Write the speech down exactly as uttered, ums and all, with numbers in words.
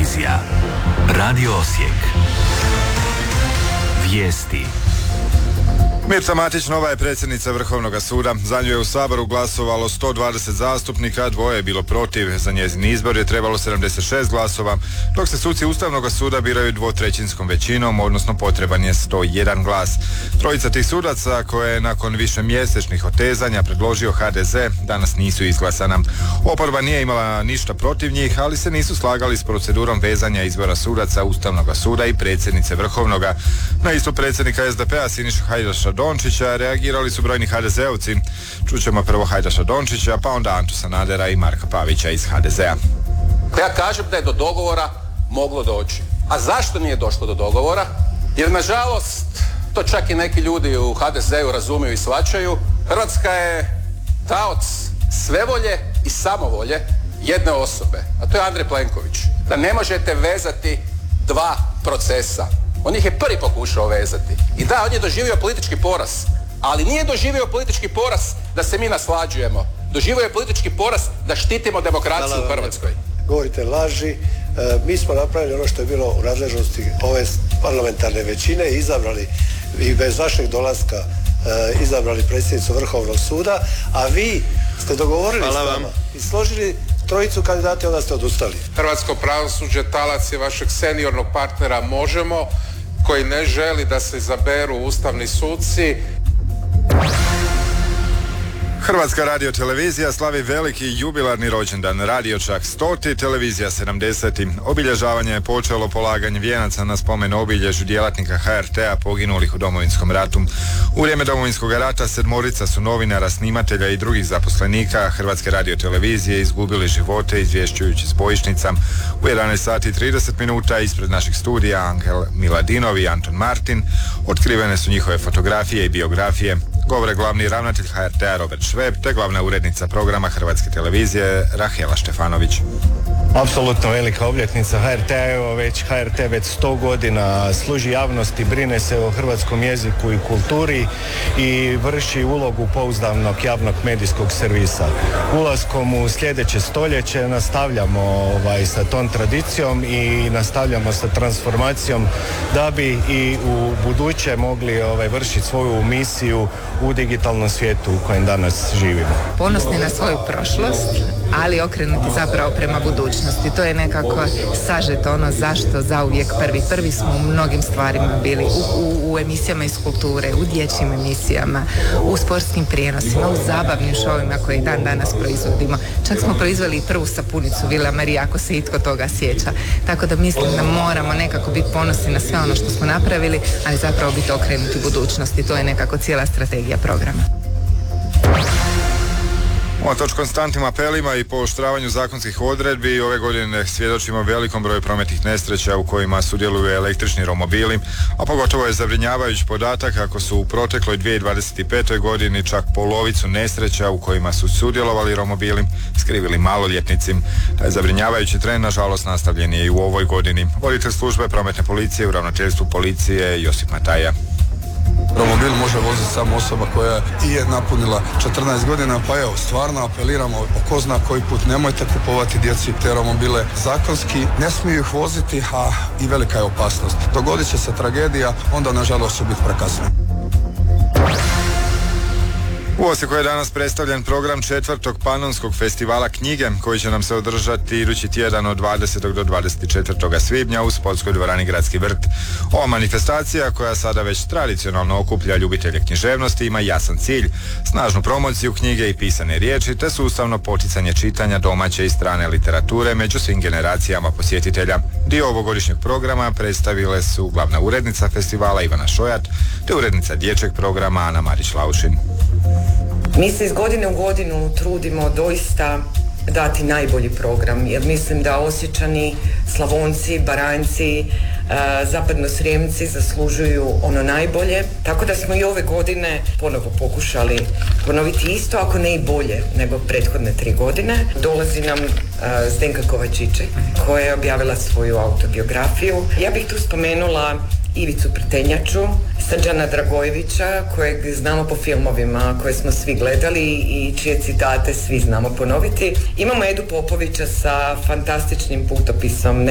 televizija. Radio Osijek. Vijesti. Mirta Matić nova je predsjednica Vrhovnog suda. Za nju je u Saboru glasovalo sto dvadeset zastupnika, dvoje je bilo protiv. Za njezin izbor je trebalo sedamdeset šest glasova, dok se suci Ustavnog suda biraju dvotrećinskom većinom, odnosno potreban je sto jedan glas. Trojica tih sudaca, koje je nakon višemjesečnih otezanja predložio ha de ze, danas nisu izglasana. Oporba nije imala ništa protiv njih, ali se nisu slagali s procedurom vezanja izbora sudaca Ustavnog suda i predsjednice Vrhovnoga. Na istu predsjednika es de pe a Sinišu Hajdaša Dončića reagirali su brojni ha de zeovci. Čućemo prvo Hajdaša Dončića, pa onda Antu Sanadera i Marka Pavića iz ha de ze a. Ja kažem da je do dogovora moglo doći. A zašto nije došlo do dogovora? Jer nažalost, to čak i neki ljudi u ha de ze u razumiju i shvaćaju, Hrvatska je taoc svevolje i samovolje jedne osobe, a to je Andrej Plenković. Da ne možete vezati dva procesa. On ih je prvi pokušao vezati. I da, on je doživio politički poraz, ali nije doživio politički poraz da se mi naslađujemo. Doživio je politički poraz da štitimo demokraciju u Hrvatskoj. Govorite laži. E, mi smo napravili ono što je bilo u nadležnosti ove parlamentarne većine i izabrali, i bez vašeg dolaska e, izabrali predsjednicu Vrhovnog suda, a vi ste dogovorili s nama i složili trojicu kandidata i onda ste odustali. Hrvatsko pravosuđe talac je vašeg seniornog partnera Možemo, koji ne želi da se izaberu ustavni suci. Hrvatska radiotelevizija slavi veliki jubilarni rođendan, radio čak stoti, televizija sedamdeseti. Obilježavanje je počelo polaganjem vijenaca na spomen obilježju djelatnika ha er te a poginulih u Domovinskom ratu. U vrijeme Domovinskog rata sedmorica su novinara, snimatelja i drugih zaposlenika Hrvatske radiotelevizije izgubili živote izvješćujući s bojišnica. U jedanaest sati i trideset minuta ispred naših studija Angel Miladinov i Anton Martin otkrivene su njihove fotografije i biografije. Govore glavni ravnatelj ha er te a Robert Šveb te glavna urednica programa Hrvatske televizije Rahela Štefanović. Apsolutno velika obljetnica ha er te a, evo već ha er te već sto godina služi javnosti, brine se o hrvatskom jeziku i kulturi i vrši ulogu pouzdanog javnog medijskog servisa. Ulaskom u sljedeće stoljeće nastavljamo ovaj, sa tom tradicijom i nastavljamo sa transformacijom da bi i u buduće mogli ovaj, vršiti svoju misiju u digitalnom svijetu u kojem danas živimo. Ponosni na svoju prošlost, ali okrenuti zapravo prema budućnosti. To je nekako sažeto ono zašto zauvijek prvi. Prvi smo u mnogim stvarima bili, u, u, u emisijama iz kulture, u dječjim emisijama, u sportskim prijenosima, u zabavnim šovima koje dan danas proizvodimo. Čak smo proizveli i prvu sapunicu Vila Marija, ako se itko toga sjeća. Tako da mislim da moramo nekako biti ponosni na sve ono što smo napravili, ali zapravo biti okrenuti budućnosti. To je nekako cijela strategija programa. Unatoč konstantnim apelima i pooštravanju zakonskih odredbi, ove godine svjedočimo velikom broju prometnih nesreća u kojima sudjeluju električni romobili, a pogotovo je zabrinjavajući podatak kako su u protekloj dvije tisuće dvadeset petoj godini čak polovicu nesreća u kojima su sudjelovali romobili skrivili maloljetnici. Taj zabrinjavajući trend, nažalost, nastavljen je i u ovoj godini. Voditelj službe prometne policije u ravnateljstvu policije Josip Mataja. Romobil može voziti samo osoba koja i je napunila četrnaest godina, pa evo, stvarno apeliramo o ko zna koji put, nemojte kupovati djeci te romobile zakonski, ne smiju ih voziti, a i velika je opasnost. Dogodit će se tragedija, onda nažalost će biti prekasno. U Osijeku je danas predstavljen program četvrtog Panonskog festivala knjige koji će nam se održati idući tjedan od dvadesetog do dvadeset četvrtog svibnja u sportskoj dvorani Gradski vrt. Ova manifestacija, koja sada već tradicionalno okuplja ljubitelje književnosti, ima jasan cilj, snažnu promociju knjige i pisane riječi te sustavno poticanje čitanja domaće i strane literature među svim generacijama posjetitelja. Dio ovogodišnjeg programa predstavile su glavna urednica festivala Ivana Šojat te urednica dječjeg programa Ana Marić-Laušin. Mi se iz godine u godinu trudimo doista dati najbolji program, jer mislim da Osječani, Slavonci, Baranjci, Zapadnosrijemci zaslužuju ono najbolje. Tako da smo i ove godine ponovo pokušali ponoviti isto, ako ne i bolje nego prethodne tri godine. Dolazi nam Zdenka Kovačiček koja je objavila svoju autobiografiju. Ja bih tu spomenula Ivicu Prtenjaču, Srđana Dragojevića, kojeg znamo po filmovima koje smo svi gledali i čije citate svi znamo ponoviti. Imamo Edu Popovića sa fantastičnim putopisom